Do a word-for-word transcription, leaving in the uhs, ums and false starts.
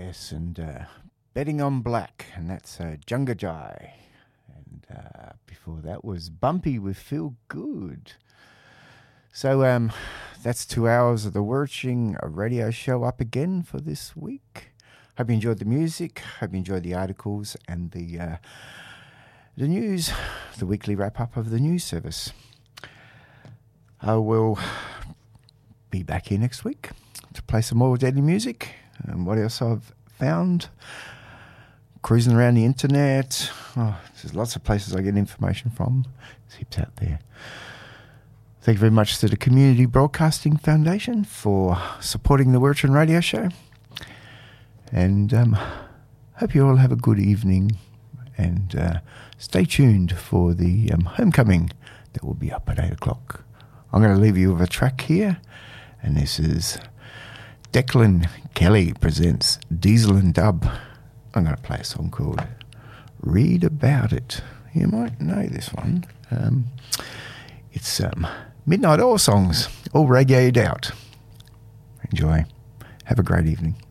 Yes, and uh, Betting on Black, and that's uh, Junga Jai. And uh, before that was Bumpy with Feel Good. So um, that's two hours of the Worching Radio Show up again for this week. Hope you enjoyed the music. Hope you enjoyed the articles and the uh, the news, the weekly wrap-up of the news service. I will be back here next week to play some more deadly music. And what else I've found? Cruising around the internet. Oh, there's lots of places I get information from. There's heaps out there. Thank you very much to the Community Broadcasting Foundation for supporting the Worching Radio Show. And um, hope you all have a good evening. And uh, stay tuned for the um, homecoming that will be up at eight o'clock. I'm going to leave you with a track here. And this is Declan Kelly presents Diesel and Dub. I'm going to play a song called Read About It. You might know this one. Um, it's um, Midnight Oil songs, all reggae'd out. Enjoy. Have a great evening.